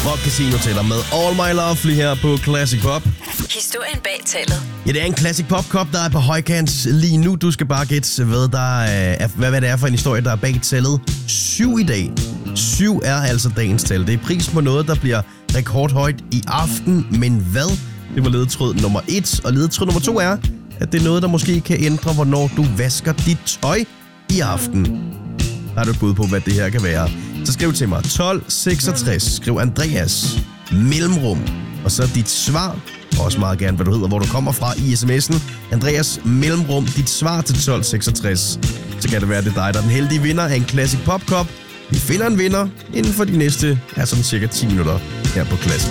Rock Casino taler med All My Lovely her på Classic Pop. Historien bag tallet. Ja, det er en Classic Pop Cup, der er på højkant lige nu. Du skal bare gætte, hvad det er for en historie, der er bag tallet 7 i dag. 7 er altså dagens tal. Det er pris på noget, der bliver rekordhøjt i aften. Men hvad? Det var ledetråd nummer 1. Og ledetråd nummer 2 er, at det er noget, der måske kan ændre, hvornår du vasker dit tøj i aften. Har du et bud på, hvad det her kan være? Så skriv til mig 1266. Skriv Andreas mellemrum. Og så dit svar. Også meget gerne, hvad du hedder, hvor du kommer fra i sms'en. Andreas mellemrum. Dit svar til 1266. Så kan det være, det er dig, der er den heldige vinder af en Classic Pop Cup. Vi finder en vinder inden for de næste, sådan cirka 10 minutter her på Classic.